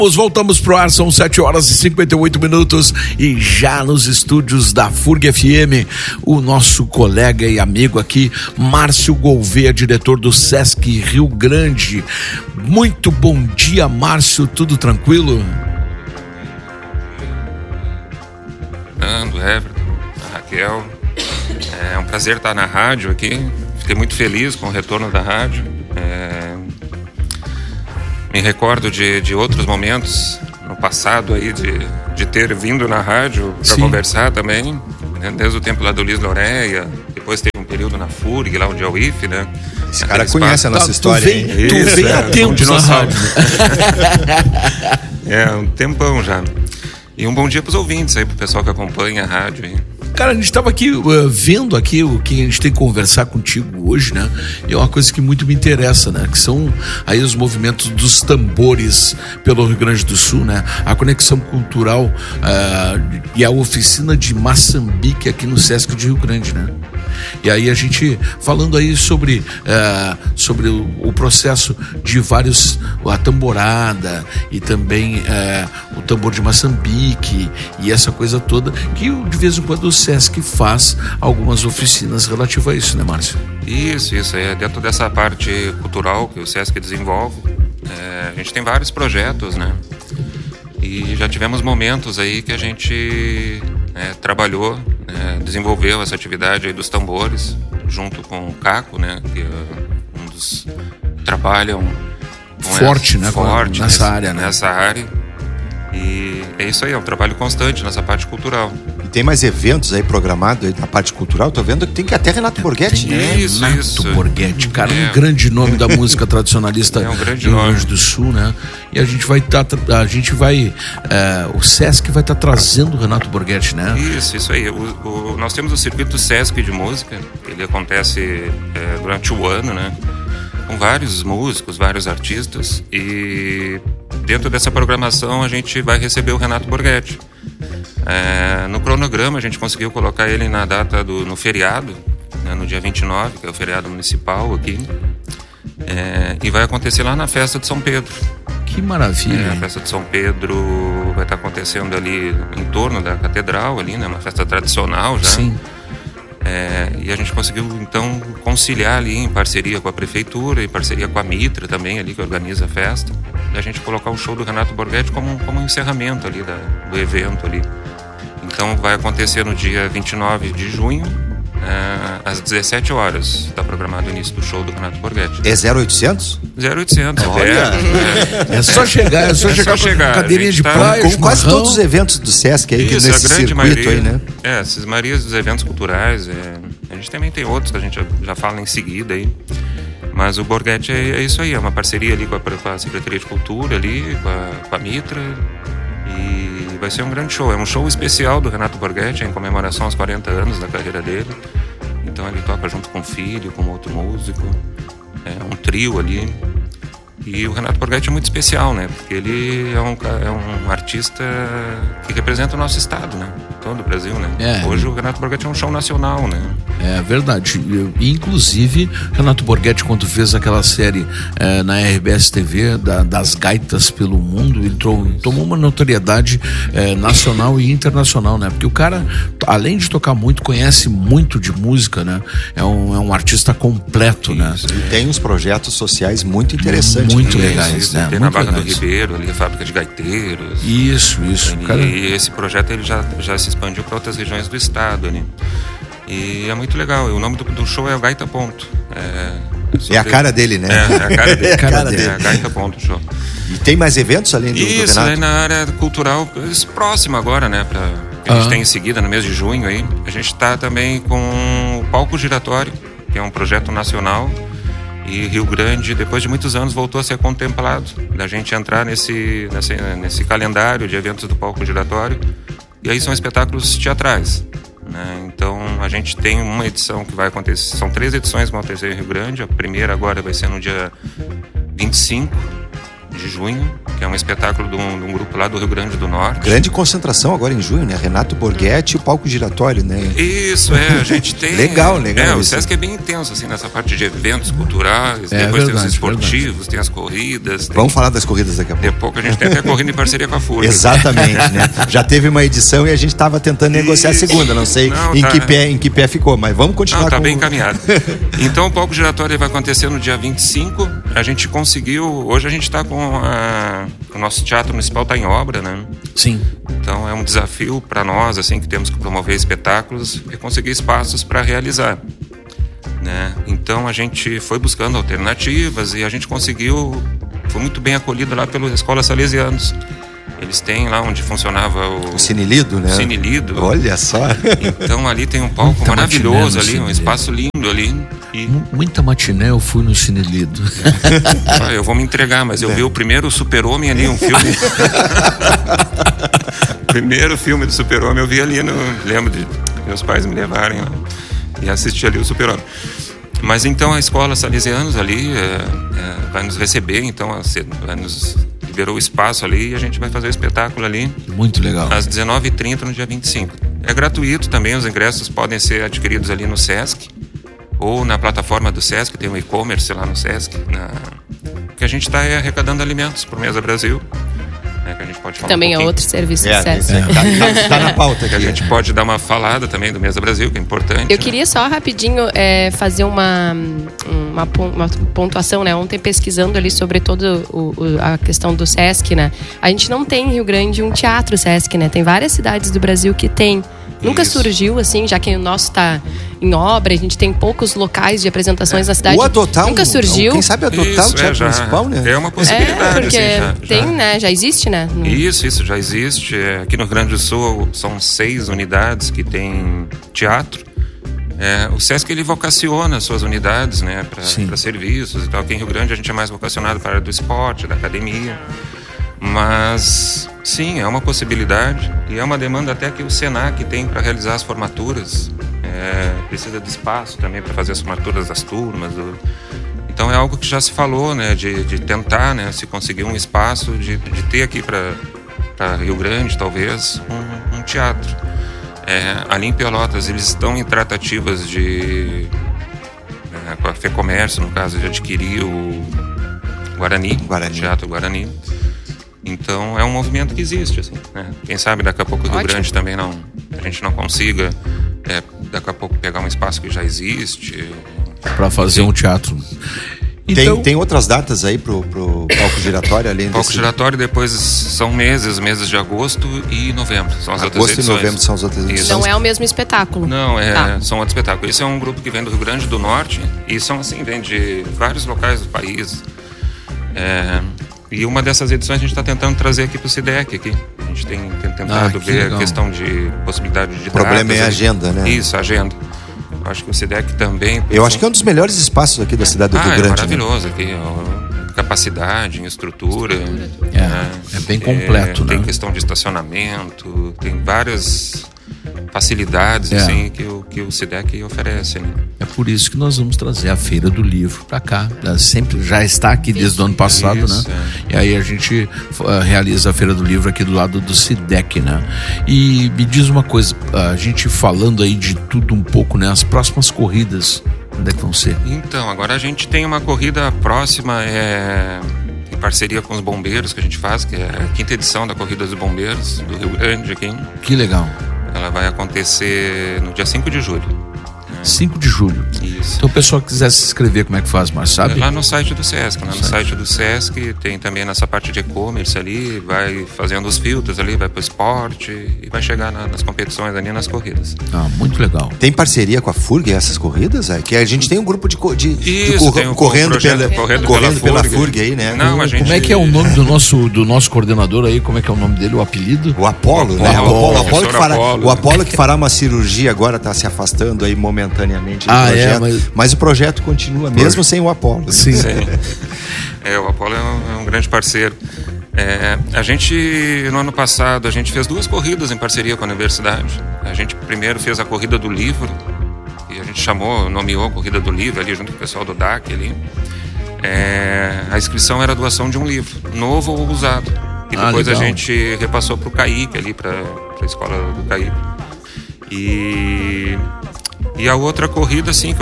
Voltamos pro ar, são 7h58 e já nos estúdios da FURG FM, o nosso colega e amigo aqui, Márcio Gouveia, diretor do Sesc Rio Grande. Muito bom dia, Márcio, tudo tranquilo? Fernando, Everton, Raquel, é um prazer estar na rádio aqui, fiquei muito feliz com o retorno da rádio. Me recordo de outros momentos no passado aí de ter vindo na rádio para conversar também, né? Desde o tempo lá do Luiz Loreia, depois teve um período na FURG, lá onde é o IF, né? Esse cara conhece a nossa história, hein? Tu vem há tempo na rádio. Um tempão já. E um bom dia para os ouvintes aí, pro pessoal que acompanha a rádio aí. Cara, a gente estava aqui vendo aqui o que a gente tem que conversar contigo hoje, né? E é uma coisa que muito me interessa, né? Que são aí os movimentos dos tambores pelo Rio Grande do Sul, né? A conexão cultural e a oficina de Maçambique aqui no Sesc de Rio Grande, né? E aí a gente falando aí sobre o processo de vários, a tamborada e também o tambor de Maçambique e essa coisa toda, que de vez em quando o Sesc faz algumas oficinas relativas a isso, né, Márcio? Isso, é dentro dessa parte cultural que o Sesc desenvolve. A gente tem vários projetos, né? E já tivemos momentos aí que a gente trabalhou, desenvolveu essa atividade aí dos tambores, junto com o Caco, né? Que é um dos que trabalham forte nessa área, né? Nessa área. E é isso aí, é um trabalho constante nessa parte cultural. E tem mais eventos aí programados aí na parte cultural? Tô vendo que tem que até Renato Borghetti, né? Isso. Borghetti, cara, um grande nome da música tradicionalista um grande do Rio Grande do Sul, né? E a gente vai o Sesc vai estar trazendo o Renato Borghetti, né? Isso aí. Nós temos o circuito Sesc de música, ele acontece durante o ano, né? Com vários músicos, vários artistas, e dentro dessa programação a gente vai receber o Renato Borghetti. No cronograma a gente conseguiu colocar ele na data no feriado, né, no dia 29, que é o feriado municipal aqui, e vai acontecer lá na festa de São Pedro. Que maravilha! A festa de São Pedro vai estar acontecendo ali em torno da catedral, ali, né, uma festa tradicional já. Sim. E a gente conseguiu então conciliar ali em parceria com a prefeitura, em parceria com a Mitra também ali, que organiza a festa, e a gente colocar o show do Renato Borghetti como um encerramento ali do evento ali. Então vai acontecer no dia 29 de junho, às 17 horas, está programado o início do show do Renato Borghetti. É 0800? 0800, é só chegar, com a cadeirinha de praia, com quase todos os eventos do Sesc aí, isso, nesse circuito maioria, aí, né? Essas Marias dos eventos culturais, a gente também tem outros que a gente já fala em seguida aí. Mas o Borghetti é isso aí, é uma parceria ali com a Secretaria de Cultura ali, com a Mitra, e vai ser um grande show. É um show especial do Renato Borghetti em comemoração aos 40 anos da carreira dele. Então ele toca junto com o filho, com outro músico, um trio ali. E o Renato Borghetti é muito especial, né? Porque ele é um artista que representa o nosso estado, né? Todo o Brasil, né? Hoje o Renato Borghetti é um show nacional, né? É verdade. Inclusive, Renato Borghetti, quando fez aquela série na RBS TV, das gaitas pelo mundo, ele tomou uma notoriedade nacional e internacional, né? Porque o cara, além de tocar muito, conhece muito de música, né? É um artista completo, né? E tem uns projetos sociais muito interessantes. Muito legais, né? Tem na Barra do Ribeiro, ali a fábrica de gaiteiros. Isso. E esse projeto ele já se expandiu para outras regiões do estado ali. E é muito legal. E o nome do show é o Gaita Ponto. É a cara dele, né? É a cara dele. É a cara dele. É a Gaita Ponto show. E tem mais eventos além do Renato? Isso, aí na área cultural, próximo agora, né? Que a gente tem em seguida, no mês de junho aí. A gente está também com o Palco Giratório, que é um projeto nacional. E Rio Grande, depois de muitos anos, voltou a ser contemplado, da gente entrar nesse calendário de eventos do Palco Giratório. E aí são espetáculos teatrais, né? Então a gente tem uma edição que vai acontecer, são 3 edições que vão acontecer em Rio Grande. A primeira agora vai ser no dia 25 de junho, que é um espetáculo de um grupo lá do Rio Grande do Norte. Grande concentração agora em junho, né? Renato Borghetti e o palco giratório, né? Isso, a gente tem... Legal. O Sesc é bem intenso, assim, nessa parte de eventos culturais, depois tem os esportivos, tem as corridas. Vamos falar das corridas daqui a pouco. Daqui a pouco a gente tem até corrida em parceria com a FURG. Exatamente, né? Já teve uma edição e a gente estava tentando negociar a segunda, não sei em que pé ficou, mas vamos continuar. Tá bem encaminhado. Então o palco giratório vai acontecer no dia 25, a gente conseguiu, hoje a gente está com o nosso teatro municipal está em obra, né? Sim. Então é um desafio para nós, assim, que temos que promover espetáculos e conseguir espaços para realizar, né? Então a gente foi buscando alternativas e a gente conseguiu, foi muito bem acolhido lá pela Escola Salesianos. Eles têm lá onde funcionava o Cine Lido, né? Cine Lido. Olha só. Então ali tem um palco maravilhoso ali, um espaço lindo ali. E... Muita matiné eu fui no Cine Lido. Eu vou me entregar, mas eu vi o primeiro Super-Homem ali, um filme. Primeiro filme do Super-Homem eu vi ali, lembro de meus pais me levarem lá e assisti ali o Super-Homem. Mas então a Escola Salesianos ali vai nos receber, então vai nos liberou o espaço ali e a gente vai fazer o espetáculo ali. Muito legal. Às 19h30 no dia 25. É gratuito também, os ingressos podem ser adquiridos ali no Sesc ou na plataforma do Sesc, tem um e-commerce lá no Sesc, que a gente está arrecadando alimentos para o Mesa Brasil. Que a gente pode falar também é outro serviço do Sesc. Tá na pauta aqui. A gente pode dar uma falada também do Mesa Brasil, que é importante. Eu queria só rapidinho fazer uma pontuação, né? Ontem pesquisando ali sobre toda a questão do Sesc, né? A gente não tem em Rio Grande um teatro Sesc, né? Tem várias cidades do Brasil que tem. Nunca surgiu, assim, já que o nosso está em obra, a gente tem poucos locais de apresentações na cidade. Ou adotar nunca surgiu. Quem sabe adotar o teatro municipal, né? É uma possibilidade. Porque assim, tem, né? Já existe, né? Isso já existe. Aqui no Rio Grande do Sul são 6 unidades que tem teatro. O Sesc, ele vocaciona suas unidades, né? Para serviços e tal. Aqui em Rio Grande a gente é mais vocacionado para a área do esporte, da academia. Mas, sim, é uma possibilidade e é uma demanda até que o Senac tem para realizar as formaturas. Precisa de espaço também para fazer as formaturas das turmas. Então é algo que já se falou, né, de tentar, né, se conseguir um espaço, de ter aqui para Rio Grande, talvez, um teatro. Ali em Pelotas, eles estão em tratativas com a FEComércio, no caso, de adquirir o Guarani. O Teatro Guarani. Então é um movimento que existe, assim, né? Quem sabe daqui a pouco o Rio Grande também a gente não consiga daqui a pouco pegar um espaço que já existe para fazer um teatro. Então, tem outras datas aí pro palco giratório além palco giratório depois são meses de agosto e novembro, são as outras edições. Agosto e novembro são as outras edições. Não é o mesmo espetáculo. Não, são outros espetáculos. Esse é um grupo que vem do Rio Grande do Norte e são assim, vem de vários locais do país. E uma dessas edições a gente está tentando trazer aqui para o SIDEC aqui. A gente tem tentado ver legal. A questão de possibilidade de datas. O problema é a agenda, né? Isso, a agenda. Acho que o SIDEC também... Eu acho que é um dos melhores espaços aqui da cidade do Rio Grande. É maravilhoso, né? Aqui. Capacidade, estrutura. É bem completo, né? Tem questão de estacionamento, tem várias facilidades assim, que o SIDEC oferece. Né? É por isso que nós vamos trazer a Feira do Livro para cá. Sempre já está aqui desde o ano passado, isso, né? E aí a gente realiza a Feira do Livro aqui do lado do SIDEC, né? E me diz uma coisa, a gente falando aí de tudo um pouco, né? As próximas corridas, onde é que vão ser? Então, agora a gente tem uma corrida próxima, em parceria com os bombeiros que a gente faz, que é a 5ª edição da Corrida dos Bombeiros do Rio Grande aqui. Que legal. Ela vai acontecer no dia 5 de julho. 5 de julho. Isso. Então o pessoal que quiser se inscrever, como é que faz, mas sabe? Lá no site do Sesc. No site do Sesc tem também nessa parte de e-commerce ali, vai fazendo os filtros ali, vai pro esporte e vai chegar nas competições ali, nas corridas. Muito legal. Tem parceria com a FURG essas corridas? Que a gente tem um grupo correndo pela FURG aí, né? Não, como é que é o nome do nosso coordenador aí? Como é que é o nome dele, o apelido? O Apolo, né? O Apolo que fará uma cirurgia agora, tá se afastando aí momentaneamente do projeto, mas o projeto continua mesmo sem o Apolo. Sim. O Apolo é um grande parceiro. A gente, no ano passado, a gente fez 2 corridas em parceria com a universidade. A gente primeiro fez a Corrida do Livro, e a gente nomeou a Corrida do Livro ali junto com o pessoal do DAC ali. a inscrição era a doação de um livro, novo ou usado. E depois a gente repassou para o CAIC, ali para a escola do CAIC. E a outra corrida, sim,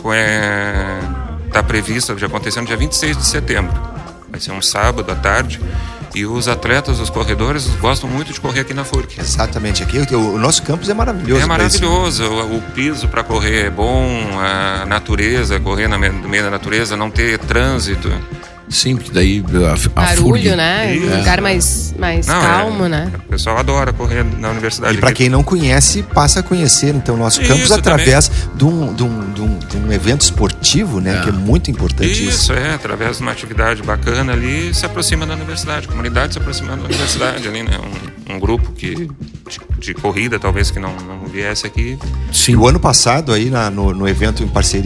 está prevista de acontecer no dia 26 de setembro. Vai ser um sábado à tarde. E os atletas, os corredores, gostam muito de correr aqui na FURC. Exatamente. Aqui o nosso campus é maravilhoso. É maravilhoso. O piso para correr é bom, a natureza, correr no meio da natureza, não ter trânsito. Sim, porque daí a barulho, né? Um lugar mais calmo, né? O pessoal adora correr na universidade. E para quem não conhece, passa a conhecer então o nosso campus através de um evento esportivo, né? Que é muito importante isso. Através de uma atividade bacana ali, se aproxima da universidade, a comunidade se aproxima da universidade ali, né? Um grupo de corrida, talvez, que não viesse aqui. Sim. O ano passado aí no evento em parceria